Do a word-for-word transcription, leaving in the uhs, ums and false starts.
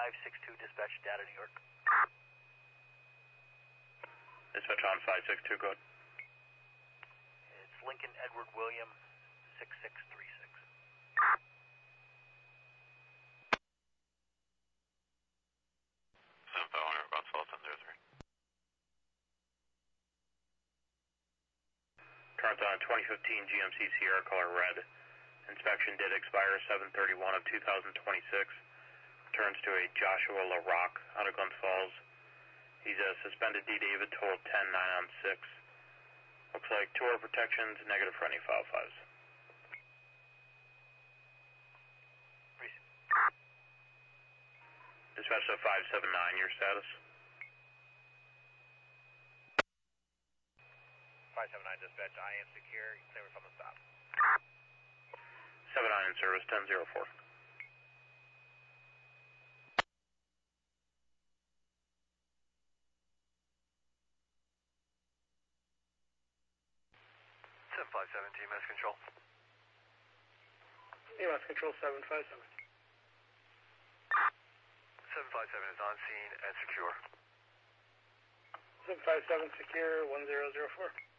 five six two, dispatch data New York. Dispatch on five six two, go ahead. It's Lincoln Edward William, six six three six. seven five hundred, about twelve ten zero three. Current on twenty fifteen G M C Sierra color red. Inspection did expire seven thirty-one of two thousand twenty-six. Turns to a Joshua LaRock out of Glens Falls. He's a suspended D David, total ten nine on six. Looks like two-hour protections, negative for any file fives. Dispatch to five seven nine, your status? five seven nine, dispatch, I am secure, clear from the stop. seven nine in service, ten zero four. seven five seven, T M S control. T M S control seven five seven. seven five seven is on scene and secure. seven five seven secure, one zero zero four.